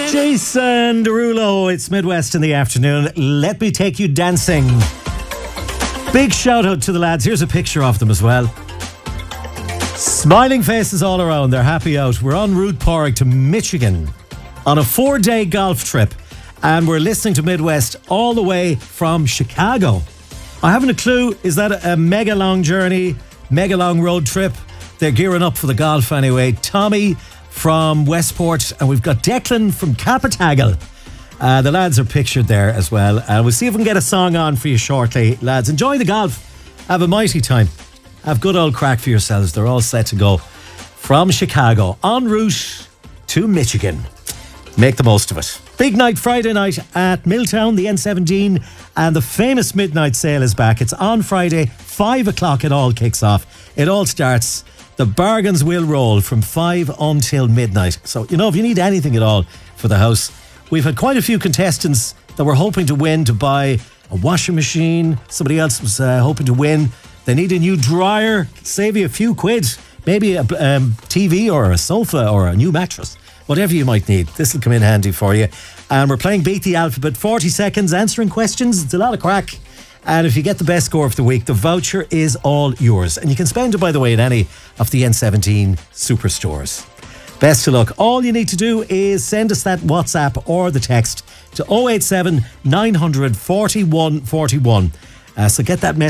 Jason Derulo, it's Midwest in the afternoon. Let me take you dancing. Big shout out to the lads. Here's a picture of them as well. Smiling faces all around. They're happy out. We're en route, Porrick, to Michigan on a 4-day golf trip. And we're listening to Midwest all the way from Chicago. I haven't a clue. Is that a mega long journey? Mega long road trip? They're gearing up for the golf anyway. Tommy from Westport, and we've got Declan from Capitagal. The lads are pictured there as well. We'll see if we can get a song on for you shortly, lads. Enjoy the golf. Have a mighty time. Have good old crack for yourselves. They're all set to go from Chicago en route to Michigan. Make the most of it. Big night Friday night at Milltown, the N17, and the famous midnight sale is back. It's on Friday, 5 o'clock it all kicks off. It all starts. The bargains will roll from 5 until midnight. So, you know, if you need anything at all for the house, we've had quite a few contestants that were hoping to win to buy a washing machine. Somebody else was hoping to win. They need a new dryer, save you a few quid, maybe a TV or a sofa or a new mattress. Whatever you might need, this will come in handy for you. And we're playing Beat the Alphabet, 40 seconds answering questions. It's a lot of crack. And if you get the best score of the week, the voucher is all yours. And you can spend it, by the way, in any of the N17 superstores. Best of luck. All you need to do is send us that WhatsApp or the text to 087 900 4141. So get that message.